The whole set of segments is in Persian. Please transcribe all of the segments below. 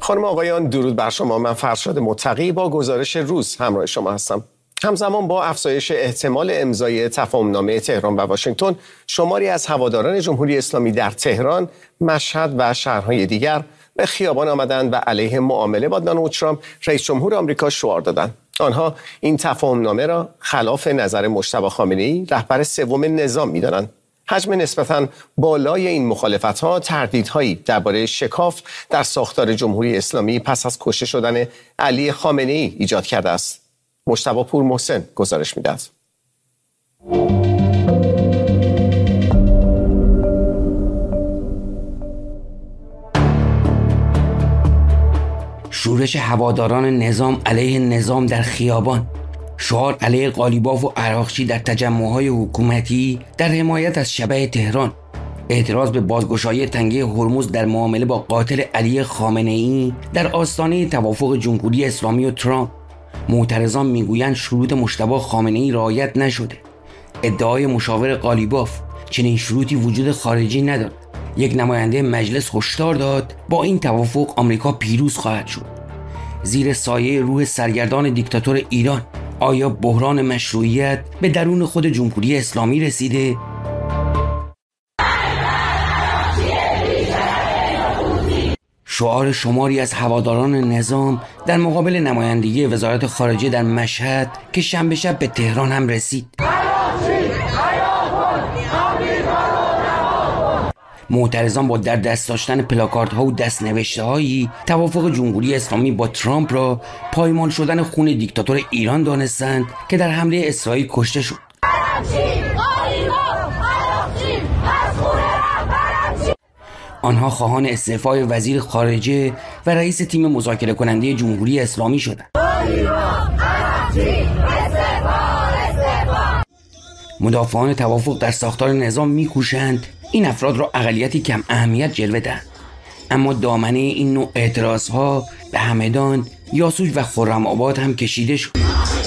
خانم آقایان درود بر شما. من فرشاد متقی با گزارش روز همراه شما هستم. همزمان با افزایش احتمال امضای تفاهمنامه تهران و واشنگتن، شماری از هواداران جمهوری اسلامی در تهران، مشهد و شهرهای دیگر به خیابان آمدند و علیه معامله با دونالد ترامپ رئیس جمهور آمریکا شعار دادند. آنها این تفاهمنامه را خلاف نظر مجتبی خامنه‌ای رهبر سوم نظام می‌دانند. حجم نسبتاً بالای این مخالفت‌ها تردیدهایی درباره شکاف در ساختار جمهوری اسلامی پس از کشته شدن علی خامنه‌ای ایجاد کرده است. مجتبی پور محسن گزارش می‌دهد. شورش هواداران نظام علیه نظام در خیابان، شعار علیه قالیباف و عراقچی در تجمع‌های حکومتی در حمایت از شبح تهران، اعتراض به بازگشایی تنگه هرمز در معامله با قاتل علی خامنه‌ای در آستانه توافق جمهوری اسلامی و ترامپ. معترضان میگویند شروط مجتبی خامنه‌ای رعایت نشده. ادعای مشاور قالیباف، چنین شروطی وجود خارجی ندارد. یک نماینده مجلس هشدار داد با این توافق آمریکا پیروز خواهد شد. زیر سایه روح سرگردان دیکتاتور ایران، آیا بحران مشروعیت به درون خود جمهوری اسلامی رسیده؟ شعار شماری از هواداران نظام در مقابل نمایندگی وزارت خارجه در مشهد که شنبه شب به تهران هم رسید. معترضان با در دست داشتن پلاکاردها و دست نوشته هایی توافق جمهوری اسلامی با ترامپ را پایمال شدن خون دیکتاتور ایران دانستند که در حمله اسرائیل کشته شد. آنها خواهان استعفای وزیر خارجه و رئیس تیم مذاکره کننده جمهوری اسلامی شدند. مدافعان توافق در ساختار نظام می‌کوشند این افراد را اقلیتی کم اهمیت جلوه دهند، اما دامنه این نوع اعتراضها به همدان، یاسوج و خرم آباد هم کشیده شد.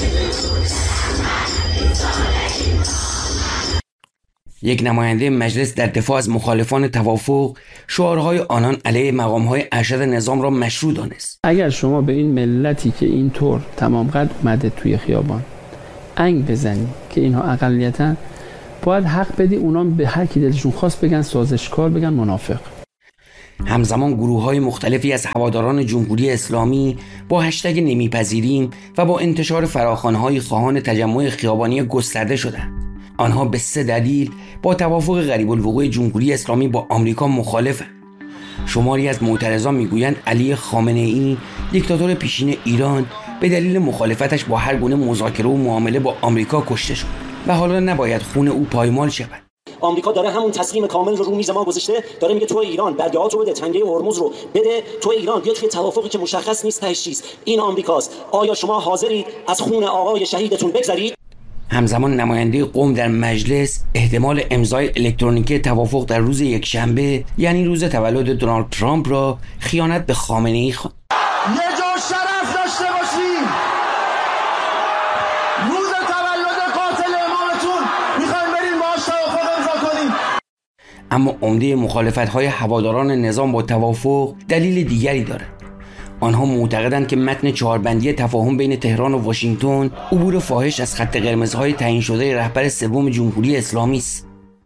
یک نماینده مجلس در دفاع از مخالفان توافق شعارهای آنان علیه مقامهای ارشد نظام را مشروع دانست. اگر شما به این ملتی که اینطور تمام قد اومده توی خیابان انگ بزنی که اینها اقلیتن، باید حق بدی اونا به هر کی دلشون خواست بگن سازشکار، بگن منافق. همزمان گروه‌های مختلفی از هواداران جمهوری اسلامی با هشتگ نمیپذیریم و با انتشار فراخوان‌های خواهان تجمع خیابانی گسترده شدند. آنها به 3 دلیل با توافق قریب الوقوع جمهوری اسلامی با آمریکا مخالفند. شماری از معترضان میگویند علی خامنه‌ای دیکتاتور پیشین ایران به دلیل مخالفتش با هر گونه مذاکره و معامله با آمریکا کشته شد و حالا نباید خون او پایمال شود. آمریکا داره همون تسلیم کامل رو میز ما گذاشته، داره میگه تو ایران برگه‌هات رو بده، تنگه هرمز رو بده، تو ایران بیا توی توافقی که مشخص نیست تهش چیست. این آمریکاست. آیا شما حاضرید از خون آقای شهیدتون بگذرید؟ همزمان نماینده قوم در مجلس احتمال امضای الکترونیکی توافق در روز یکشنبه، یعنی روز تولد دونالد ترامپ، را خیانت به خامنه‌ای خواند. یه جا شرف داشته باشیم. روز تولد قاتل امامتون میخوایم بریم باهاش توافق امضا کنیم. اما عمده مخالفت‌های هواداران نظام با توافق دلیل دیگری دارد. آنها معتقدند که متن 4 بندی تفاهم بین تهران و واشنگتن عبور فاحش از خط قرمزهای تعیین شده رهبر سوم جمهوری اسلامی است.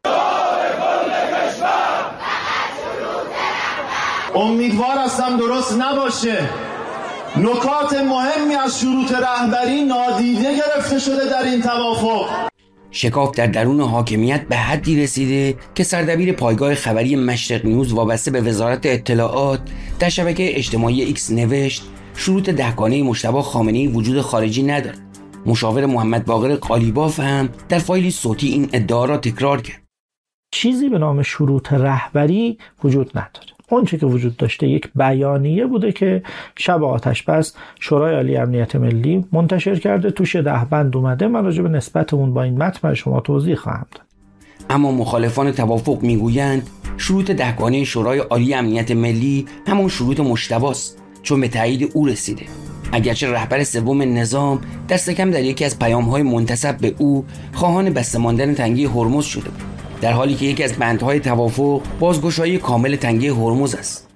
امیدوار هستم درست نباشه. نکات مهمی از شروط رهبری نادیده گرفته شده در این توافق. شکاف در درون حاکمیت به حدی رسیده که سردبیر پایگاه خبری مشرق نیوز وابسته به وزارت اطلاعات در شبکه اجتماعی ایکس نوشت شروط دهگانه مجتبی خامنه‌ای وجود خارجی ندارد. مشاور محمد باقر قالیباف هم در فایلی صوتی این ادعا را تکرار کرد. چیزی به نام شروط رهبری وجود نداره. اون چه که وجود داشته یک بیانیه بوده که شب آتش بس شورای عالی امنیت ملی منتشر کرده، توش 10 بند اومده. من راجع به نسبت اون با این متن شما توضیح خواهم داد. اما مخالفان توافق میگویند شروط دهگانه شورای عالی امنیت ملی همون شروط مجتبی است، چون به تایید او رسیده. اگرچه رهبر سوم نظام دست کم در یکی از پیام‌های منتسب به او خواهان بسته ماندن تنگه هرمز شده بود، در حالی که یکی از بندهای توافق بازگشایی کامل تنگه هرمز است.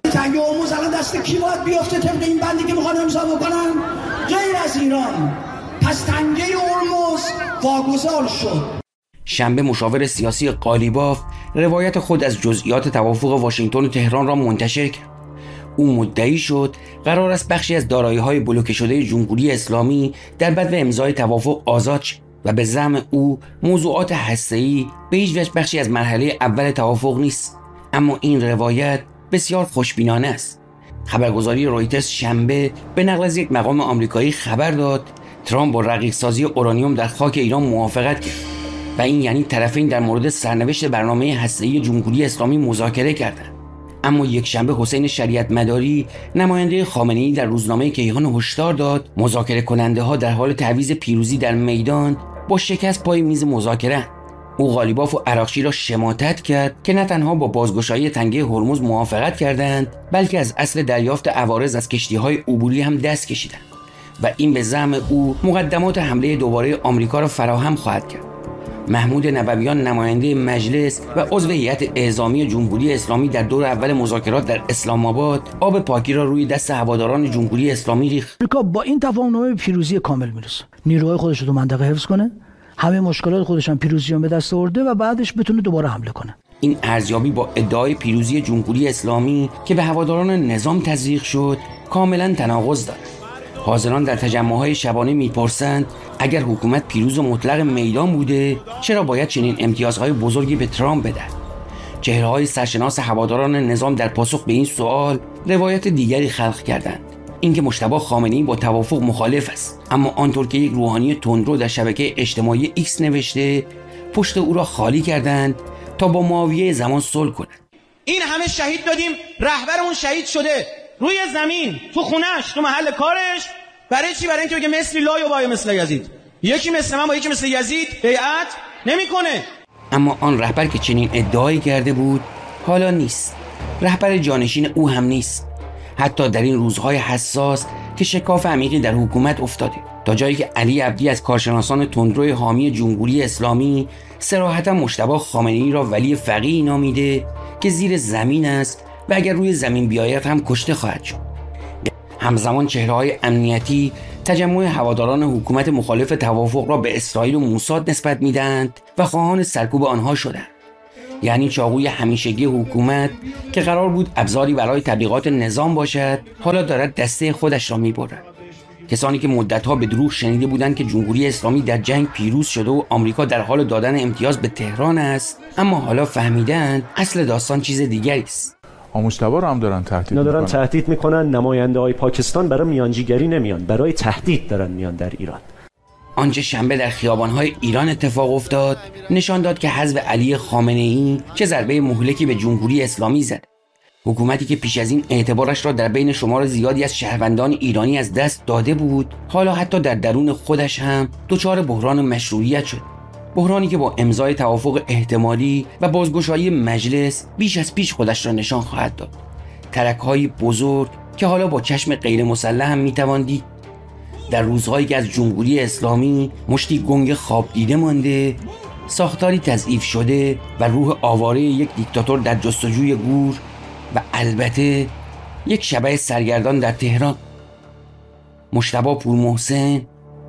تنگه هرمز الان دست کی باید بیفته طبق این بندی که میخوان امضا بکنن؟ غیر از ایران. پس تنگه هرمز واگذار شد. شنبه مشاور سیاسی قالیباف روایت خود از جزئیات توافق واشنگتن و تهران را منتشر کرد. او مدعی شد قرار است بخشی از دارایی‌های بلوکه شده جمهوری اسلامی در بدو امضای توافق آزاد شد و به زعم او موضوعات هسته‌ای به هیچ وجه بخشی از مرحله اول توافق نیست. اما این روایت بسیار خوشبینانه است. خبرگزاری رویترز شنبه به نقل از یک مقام آمریکایی خبر داد ترامپ با رقیق‌سازی اورانیوم در خاک ایران موافقت کرد و این یعنی طرفین در مورد سرنوشت برنامه هسته‌ای جمهوری اسلامی مذاکره کردند. اما یک شنبه حسین شریعت مداری نماینده خامنه‌ای در روزنامه کیهان هشدار داد مذاکره کننده ها در حال تعویض پیروزی در میدان با شکست پای میز مذاکره. او قالیباف و عراقچی را شماتت کرد که نه تنها با بازگشایی تنگه هرمز موافقت کردند بلکه از اصل دریافت عوارض از کشتی‌های عبوری هم دست کشیدند و این به زعم او مقدمات حمله دوباره آمریکا را فراهم خواهد کرد. محمود نبویان نماینده مجلس و عضو هیئت اعزامی جمهوری اسلامی در دور اول مذاکرات در اسلام آباد آب پاکی را روی دست هواداران جمهوری اسلامی ریخت. آمریکا با این تفاهم‌نامه پیروزی کامل میرسه. نیروهای خودش رو تو منطقه حفظ کنه، همه مشکلات خودش هم پیروزی به دست آورده و بعدش بتونه دوباره حمله کنه. این ارزیابی با ادعای پیروزی جمهوری اسلامی که به هواداران نظام تزریق شد کاملا تناقض دارد. حاضران در تجمع‌های شبانه می‌پرسند اگر حکومت پیروز و مطلق میدان بوده چرا باید چنین امتیازهای بزرگی به ترامپ بدهد؟ چهره‌های سرشناس هواداران نظام در پاسخ به این سوال روایت دیگری خلق کردند، اینکه مجتبی خامنه‌ای با توافق مخالف است، اما آنطور که یک روحانی تندرو در شبکه اجتماعی ایکس نوشته پشت او را خالی کردند تا با معاویه زمان صلح کنند. این همه شهید دادیم، رهبرمون شهید شده روی زمین، تو خونه‌اش، تو محل کارش. برای چی؟ برای اینکه بگه مثلی لا یبایع مثل یزید، یکی مثل من با یکی مثل یزید بیعت نمیکنه. اما آن رهبر که چنین ادعایی کرده بود حالا نیست، رهبر جانشین او هم نیست. حتی در این روزهای حساس که شکاف عمیقی در حکومت افتاده، تا جایی که علی عبدی از کارشناسان تندرو حامی جمهوری اسلامی صراحتا مجتبی خامنه‌ای را ولی فقیه نامیده که زیر زمین است و اگر روی زمین بیاید هم کشته خواهد شد. همزمان چهره‌های امنیتی تجمع هواداران حکومت مخالف توافق را به اسرائیل و موساد نسبت میدهند و خواهان سرکوب آنها شدند. یعنی چاقوی همیشگی حکومت که قرار بود ابزاری برای تبلیغات نظام باشد حالا دارد دسته خودش را میبرد. کسانی که مدتها به دروغ شنیده بودند که جمهوری اسلامی در جنگ پیروز شده و آمریکا در حال دادن امتیاز به تهران است، اما حالا فهمیدند اصل داستان چیز دیگری است. مجتبی رو هم دارن تهدید میکنن. نماینده های پاکستان برای میانجیگری نمیان، برای تهدید دارن میان در ایران. آنچه شنبه در خیابان‌های ایران اتفاق افتاد نشان داد که حزب علی خامنه‌ای چه ضربه مهلکی به جمهوری اسلامی زد. حکومتی که پیش از این اعتبارش را در بین شمار زیادی از شهروندان ایرانی از دست داده بود، حالا حتی در درون خودش هم دچار بحران مشروعیت شد. بحرانی که با امضای توافق احتمالی و بازگشایی مجلس بیش از پیش خودش را نشان خواهد داد. ترک‌های بزرگ که حالا با چشم غیر مسلح هم می‌توان دید. در روزهایی که از جمهوری اسلامی مشتی گنگ خواب دیده مانده، ساختاری تضعیف شده و روح آواره یک دیکتاتور در جستجوی گور و البته یک شبح سرگردان در تهران. مجتبی پورمحسن،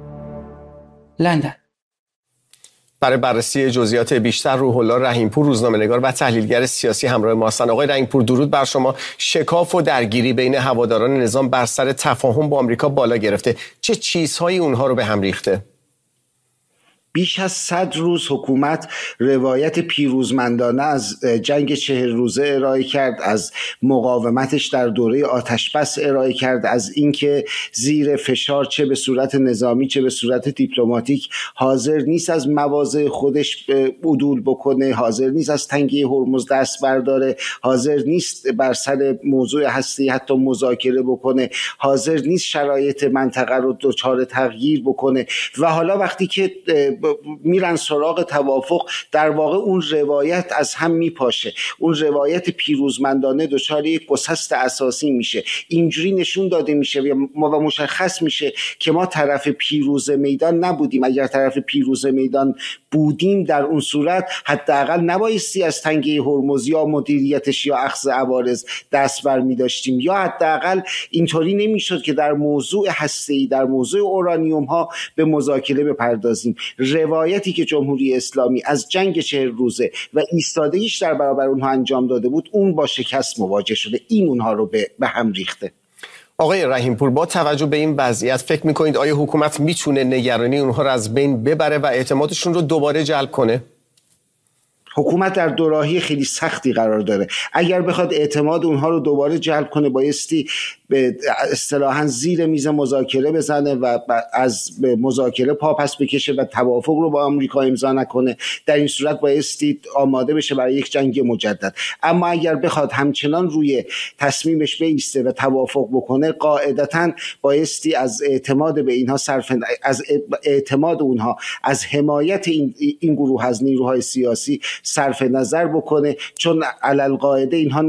لندن. برای بررسی جزئیات بیشتر روح الله رحیمپور روزنامه‌نگار و تحلیلگر سیاسی همراه ما هستند. آقای رحیمپور درود بر شما. شکاف و درگیری بین هواداران نظام بر سر تفاهم با آمریکا بالا گرفته. چه چیزهایی اونها رو به هم ریخته؟ بیش از 100 روز حکومت روایت پیروزمندانه از جنگ 40 روزه ارائه کرد، از مقاومتش در دوره آتشبس ارائه کرد، از اینکه زیر فشار چه به صورت نظامی چه به صورت دیپلماتیک حاضر نیست از مواضع خودش عدول بکنه، حاضر نیست از تنگه هرمز دست برداره، حاضر نیست بر سر موضوع هستی حتی مذاکره بکنه، حاضر نیست شرایط منطقه رو دچار تغییر بکنه. و حالا وقتی که میرن سراغ توافق، در واقع اون روایت از هم میپاشه، اون روایت پیروزمندانه دچار یک گسست اساسی میشه. اینجوری نشون داده میشه و مشخص میشه که ما طرف پیروز میدان نبودیم. اگر طرف پیروز میدان بودیم در اون صورت حداقل نبایستی از تنگه هرمز یا مدیریتش یا اخذ عوارض دست بر می داشتیم، یا حداقل اینطوری نمیشد که در موضوع هسته‌ای، در موضوع اورانیوم ها به مذاکره بپردازیم. روایتی که جمهوری اسلامی از جنگ 40 روزه و ایستادگیش در برابر اونها انجام داده بود، اون با شکست مواجه شده. این اونها رو به هم ریخته. آقای رحیم‌پور، با توجه به این وضعیت فکر می‌کنید آیا حکومت میتونه نگرانی اونها رو از بین ببره و اعتمادشون رو دوباره جلب کنه؟ حکومت در دوراهی خیلی سختی قرار داره. اگر بخواد اعتماد اونها رو دوباره جلب کنه، بایستی به اصطلاحاً زیر میز مذاکره بزنه و از مذاکره پا پس بکشه و توافق رو با آمریکا امضا نکنه. در این صورت بایستی آماده بشه برای یک جنگ مجدد. اما اگر بخواد همچنان روی تصمیمش بایسته و توافق بکنه، قاعدتاً بایستی از اعتماد به اینها از اعتماد اونها، از حمایت این گروه از نیروهای سیاسی صرف نظر بکنه، چون علالقاعده اینها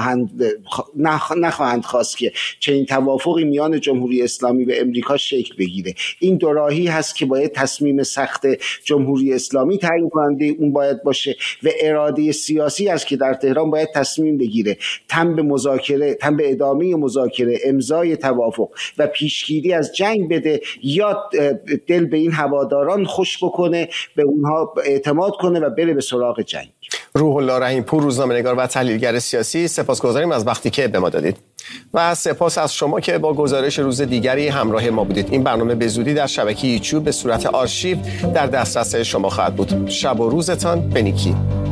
نخواهند خواست که چنین توافقی میان جمهوری اسلامی و امریکا شکل بگیره. این دوراهی هست که باید تصمیم سخت جمهوری اسلامی تعیین کننده اون باید باشه و اراده سیاسی است که در تهران باید تصمیم بگیره تن به مذاکره، تن به ادامه مذاکره، امضای توافق و پیشگیری از جنگ بده، یا دل به این هواداران خوش بکنه، به اونها اعتماد کنه و بره به سراغ جنگ. روح الله رحیم‌پور، روزنامه‌نگار و تحلیلگر سیاسی، سپاسگزاریم از وقتی که به ما دادید و سپاس از شما که با گزارش روز دیگری همراه ما بودید. این برنامه به زودی در شبکه یوتیوب به صورت آرشیو در دسترس شما خواهد بود. شب و روزتان به نیکی.